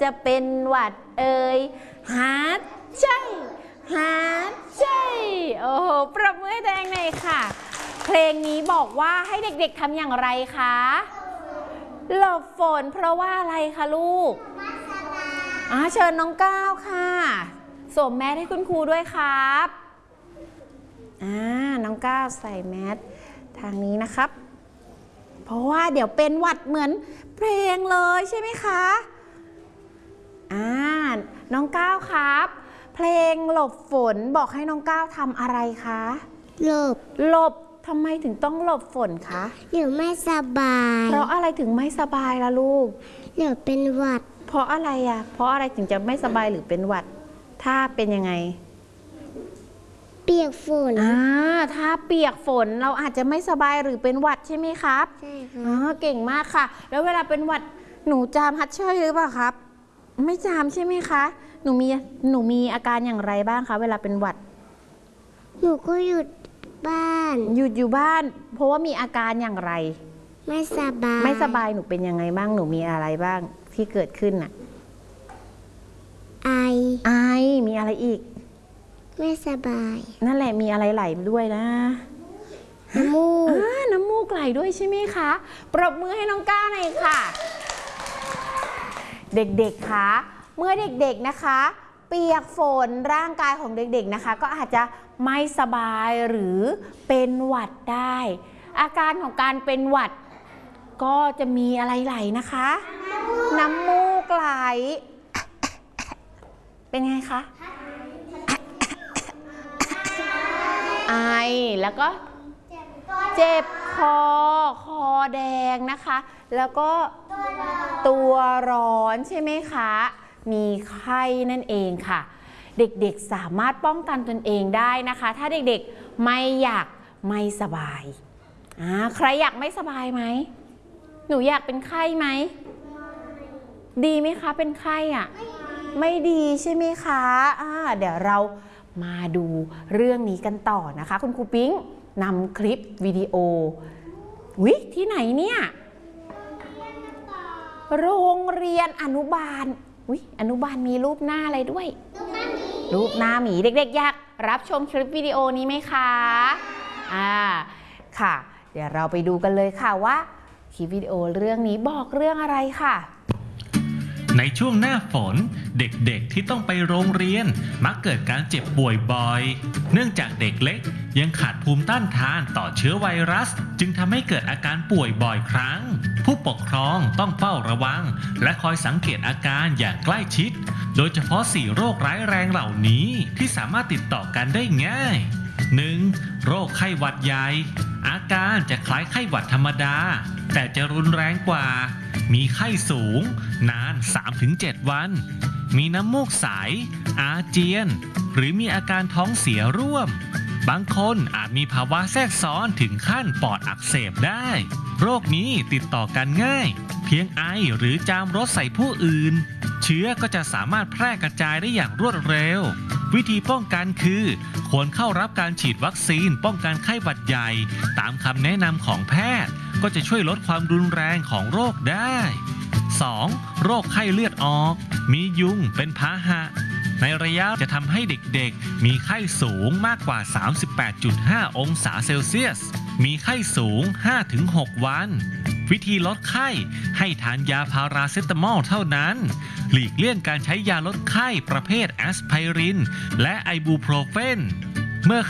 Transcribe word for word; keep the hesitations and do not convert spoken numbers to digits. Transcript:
จะเป็นหวัดเอ่ยหาใจหาใจโอ้โหปรบมือให้ตัวเองหน่อยค่ะเพลงนี้บอกว่าให้เด็กๆทำอย่างไรคะหลบฝนเพราะว่าอะไรคะลูกอ่าเชิญน้องก้าวค่ะสวมแมสให้คุณครูด้วยครับอ่าน้องก้าวใส่แมสทางนี้นะครับเพราะว่าเดี๋ยวเป็นหวัดเหมือนเพลงเลยใช่ไหมคะอ่าน้องก้าวครับเพลงหลบฝนบอกให้น้องก้าวทำอะไรคะหลบหลบทำไมถึงต้องหลบฝนคะเดี๋ยวไม่สบายเพราะอะไรถึงไม่สบายล่ะลูกเดี๋ยวเป็นหวัดเพราะอะไรอ่ะเพราะอะไรถึงจะไม่สบายหรือเป็นหวัดถ้าเป็นยังไงเปียกฝนอ่าถ้าเปียกฝนเราอาจจะไม่สบายหรือเป็นหวัดใช่ไหมครับใช่ค่ะอ๋อเก่งมากค่ะแล้วเวลาเป็นหวัดหนูจามฮัดเชยหรือเปล่าครับไม่จามใช่ไหมคะหนูมีหนูมีอาการอย่างไรบ้างคะเวลาเป็นหวัดหนูก็หยุดบ้านหยุดอยู่บ้านเพราะว่ามีอาการอย่างไรไม่สบายไม่สบายหนูเป็นยังไงบ้างหนูมีอะไรบ้างที่เกิดขึ้นน่ะไอไอมีอะไรอีกไม่สบายนั่นแหละมีอะไรไหลด้วยนะน้ำมูกน้ำมูกไหลด้วยใช่ไหมคะปรบมือให้น้องก้าวหน่อยค่ะเด็กๆคะเมื่อเด็กๆนะคะเปียกฝนร่างกายของเด็กๆนะคะก็อาจจะไม่สบายหรือเป็นหวัดได้อาการของการเป็นหวัดก็จะมีอะไรไหลนะคะน้ำมูกไหลเป็นไงคะไอแล้วก็เจ็บคอคอแดงนะคะแล้วก็ตัวร้อนใช่ไหมคะมีไข้นั่นเองค่ะเด็กๆสามารถป้องกันตนเองได้นะคะถ้าเด็กๆไม่อยากไม่สบายอ่าใครอยากไม่สบายไหมหนูอยากเป็นไข้ไหมดีไหมคะเป็นไข้อ่ะไม่ดีใช่ไหมคะอ่าเดี๋ยวเรามาดูเรื่องนี้กันต่อนะคะคุณครูปิ๊งนำคลิปวิดีโอวิที่ไหนเนี่ยโรงเรียนอนุบาลวิอนุบาลมีรูปหน้าอะไรด้วยรูปหน้าหมีเด็กๆอยากรับชมคลิปวิดีโอนี้ไหมคะอ่าค่ะเดี๋ยวเราไปดูกันเลยค่ะว่าคลิปวิดีโอเรื่องนี้บอกเรื่องอะไรค่ะในช่วงหน้าฝนเด็กๆที่ต้องไปโรงเรียนมักเกิดการเจ็บป่วยบ่อยเนื่องจากเด็กเล็กยังขาดภูมิต้านทานต่อเชื้อไวรัสจึงทำให้เกิดอาการป่วยบ่อยครั้งผู้ปกครองต้องเฝ้าระวังและคอยสังเกตอาการอย่างใกล้ชิดโดยเฉพาะสี่โรคร้ายแรงเหล่านี้ที่สามารถติดต่อกันได้ง่าย หนึ่ง. โรคไข้หวัดใหญ่อาการจะคล้ายไข้หวัดธรรมดาแต่จะรุนแรงกว่ามีไข้สูงนาน สามถึงเจ็ด วันมีน้ำมูกใสอาเจียนหรือมีอาการท้องเสียร่วมบางคนอาจมีภาวะแทรกซ้อนถึงขั้นปอดอักเสบได้โรคนี้ติดต่อกันง่ายเพียงไอหรือจามรถใส่ผู้อื่นเชื้อก็จะสามารถแพร่กระจายได้อย่างรวดเร็ววิธีป้องกันคือควรเข้ารับการฉีดวัคซีนป้องกันไข้หวัดใหญ่ตามคำแนะนำของแพทย์ก็จะช่วยลดความรุนแรงของโรคได้ สอง. โรคไข้เลือดออกมียุงเป็นพาหะในระยะจะทำให้เด็กๆมีไข้สูงมากกว่า สามสิบแปดจุดห้า องศาเซลเซียสมีไข้สูง ห้าถึงหก วันวิธีลดไข้ให้ทานยาพาราเซตามอลเท่านั้นหลีกเลี่ยงการใช้ยาลดไข้ประเภทแอสไพรินและไอบูโพรเฟนเมื่อ